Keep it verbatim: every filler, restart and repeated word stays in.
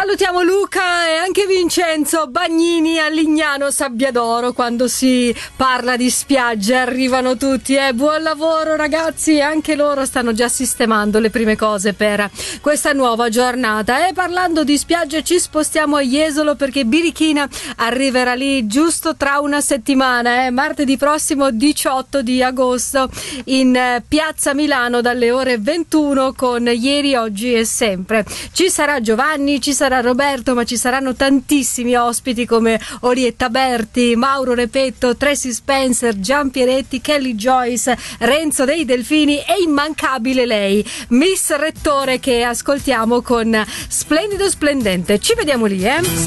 Salutiamo Luca e anche Vincenzo Bagnini a Lignano Sabbiadoro. Quando si parla di spiagge arrivano tutti, eh. Buon lavoro ragazzi, anche loro stanno già sistemando le prime cose per questa nuova giornata. E parlando di spiagge ci spostiamo a Jesolo, perché Birichina arriverà lì giusto tra una settimana, eh. martedì prossimo diciotto di agosto in eh, Piazza Milano dalle ore ventuno con Ieri, Oggi e Sempre. Ci sarà Giovanni, ci sarà Roberto, ma ci saranno tantissimi ospiti come Orietta Berti, Mauro Repetto, Tracy Spencer, Gian Pieretti, Kelly Joyce, Renzo dei Delfini e immancabile lei, Miss Rettore, che ascoltiamo con Splendido Splendente. Ci vediamo lì, eh?